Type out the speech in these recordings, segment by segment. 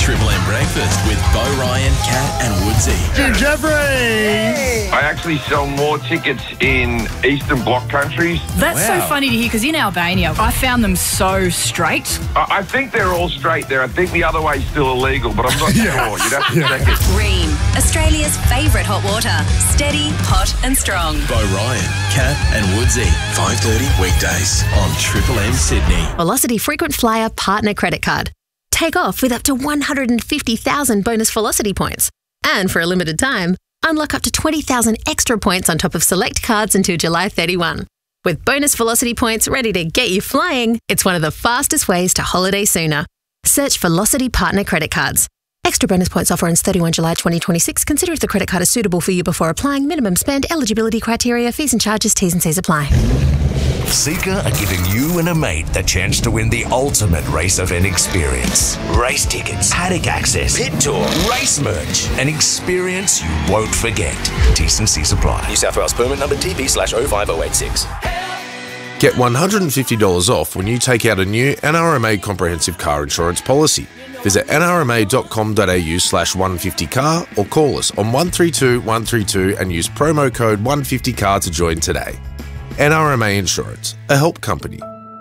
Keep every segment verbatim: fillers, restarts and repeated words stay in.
Triple M Breakfast with Bo Ryan, Kat and Woodsy. Jim Jeffrey! I actually sell more tickets in Eastern Bloc countries. That's Wow. so funny to hear, because in Albania, I found them so straight. I, I think they're all straight there. I think the other way's still illegal, but I'm not Yeah. sure. You'd have to check it. Ream, Australia's favourite hot water. Steady, hot and strong. Bo Ryan, Kat and Woodsy. five thirty weekdays on Triple M Sydney. Velocity Frequent Flyer Partner Credit Card. Take off with up to one hundred fifty thousand bonus Velocity points. And for a limited time, unlock up to twenty thousand extra points on top of select cards until July thirty-first. With bonus Velocity points ready to get you flying, it's one of the fastest ways to holiday sooner. Search Velocity Partner Credit Cards. Extra bonus points offer ends thirty-first July twenty twenty-six. Consider if the credit card is suitable for you before applying. Minimum spend, eligibility criteria, fees and charges, T's and C's apply. Seeker are giving you and a mate the chance to win the ultimate race event experience. Race tickets, paddock access, pit tour, race merch, an experience you won't forget. T's and C's apply. New South Wales permit number T P slash oh five oh eight six. Get one hundred fifty dollars off when you take out a new N R M A comprehensive car insurance policy. Visit nrma.com.au slash 150car or call us on one three two one three two and use promo code one fifty car to join today. N R M A Insurance, a help company.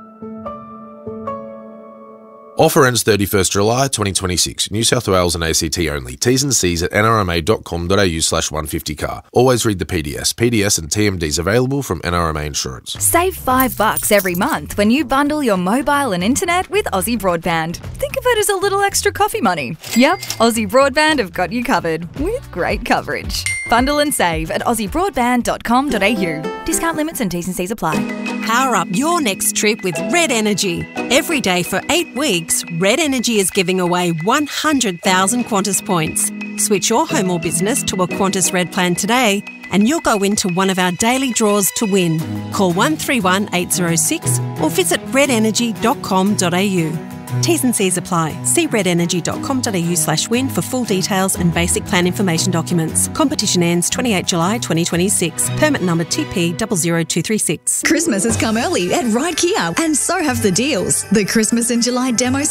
Offer ends thirty-first July twenty twenty-six. New South Wales and A C T only. T's and C's at nrma.com.au slash 150car. Always read the P D S. P D S and T M Ds available from N R M A Insurance. Save five bucks every month when you bundle your mobile and internet with Aussie Broadband. Think of it as a little extra coffee money. Yep, Aussie Broadband have got you covered with great coverage. Bundle and save at aussie broadband dot com dot a u. Discount limits and T's and C's apply. Power up your next trip with Red Energy. Every day for eight weeks, Red Energy is giving away one hundred thousand Qantas points. Switch your home or business to a Qantas Red plan today and you'll go into one of our daily draws to win. Call one three one eight oh six or visit red energy dot com dot a u. T's and C's apply. See red energy dot com dot a u slash win for full details and basic plan information documents. Competition ends twenty-eighth July twenty twenty-six. Permit number T P zero zero two three six. Christmas has come early at Ride Kia, and so have the deals. The Christmas in July demo